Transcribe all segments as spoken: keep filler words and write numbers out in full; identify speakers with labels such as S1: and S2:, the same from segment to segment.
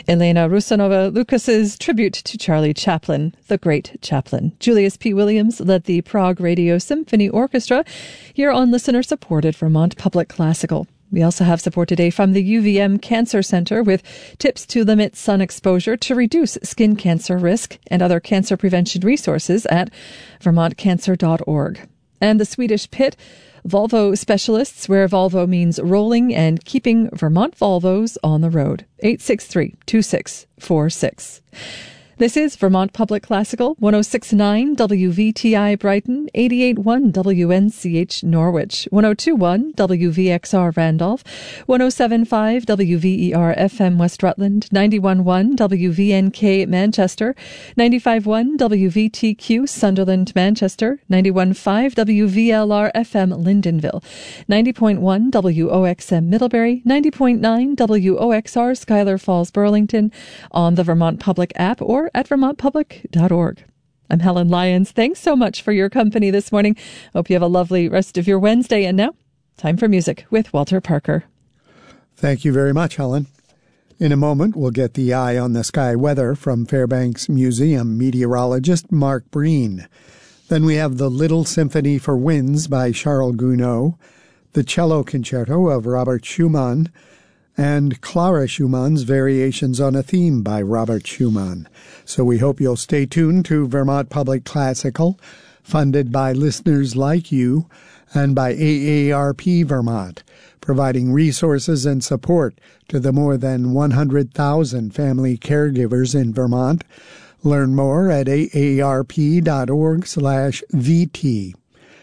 S1: Elena Rusanova Lucas's tribute to Charlie Chaplin, the great Chaplin. Julius P. Williams led the Prague Radio Symphony Orchestra here on listener-supported Vermont Public Classical. We also have support today from the U V M Cancer Center with tips to limit sun exposure to reduce skin cancer risk and other cancer prevention resources at vermont cancer dot org. And the Swedish Pit Volvo Specialists, where Volvo means rolling and keeping Vermont Volvos on the road. eight six three, two six four six. This is Vermont Public Classical, one oh six point nine W V T I Brighton, eighty-eight point one W N C H Norwich, one oh two point one W V X R Randolph, one oh seven point five W V E R F M West Rutland, ninety-one point one W V N K Manchester, ninety-five point one W V T Q Sunderland Manchester, ninety-one point five W V L R F M Lyndonville, ninety point one W O X M Middlebury, ninety point nine W O X R Schuyler Falls Burlington, on the Vermont Public app or at vermont public dot org. I'm Helen Lyons. Thanks so much for your company this morning. Hope you have a lovely rest of your Wednesday. And now, time for music with Walter Parker.
S2: Thank you very much, Helen. In a moment, we'll get the eye on the sky weather from Fairbanks Museum meteorologist Mark Breen. Then we have the Little Symphony for Winds by Charles Gounod, the Cello Concerto of Robert Schumann, and Clara Schumann's Variations on a Theme by Robert Schumann. So we hope you'll stay tuned to Vermont Public Classical, funded by listeners like you and by A A R P Vermont, providing resources and support to the more than one hundred thousand family caregivers in Vermont. Learn more at A A R P dot org slash V T.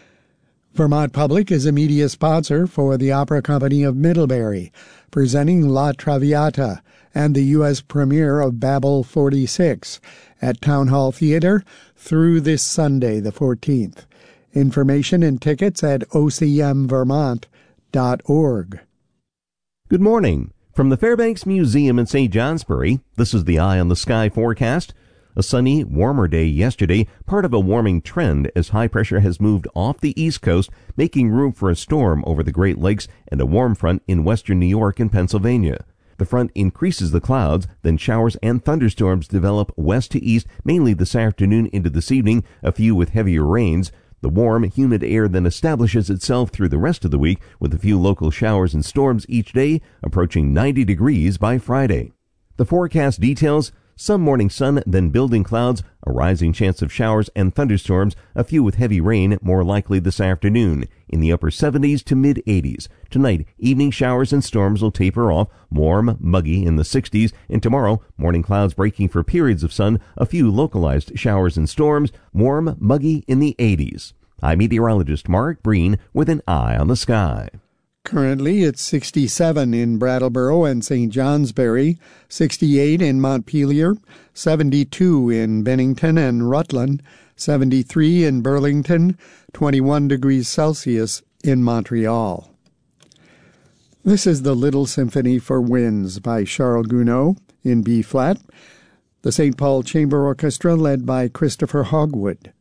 S2: Vermont Public is a media sponsor for the Opera Company of Middlebury, presenting La Traviata and the U S premiere of Babel forty-six at Town Hall Theater through this Sunday, the fourteenth. Information and tickets at O C M vermont dot org.
S3: Good morning. From the Fairbanks Museum in Saint Johnsbury, this is the Eye on the Sky forecast. A sunny, warmer day yesterday, part of a warming trend as high pressure has moved off the east coast, making room for a storm over the Great Lakes and a warm front in western New York and Pennsylvania. The front increases the clouds, then showers and thunderstorms develop west to east, mainly this afternoon into this evening, a few with heavier rains. The warm, humid air then establishes itself through the rest of the week, with a few local showers and storms each day, approaching ninety degrees by Friday. The forecast details: some morning sun, then building clouds, a rising chance of showers and thunderstorms, a few with heavy rain, more likely this afternoon, in the upper seventies to mid-eighties. Tonight, evening showers and storms will taper off, warm, muggy in the sixties, and tomorrow, morning clouds breaking for periods of sun, a few localized showers and storms, warm, muggy in the eighties. I'm meteorologist Mark Breen with an eye on the sky.
S2: Currently, it's sixty-seven in Brattleboro and Saint Johnsbury, sixty-eight in Montpelier, seventy-two in Bennington and Rutland, seventy-three in Burlington, twenty-one degrees Celsius in Montreal. This is the Little Symphony for Winds by Charles Gounod in B-flat. The Saint Paul Chamber Orchestra led by Christopher Hogwood.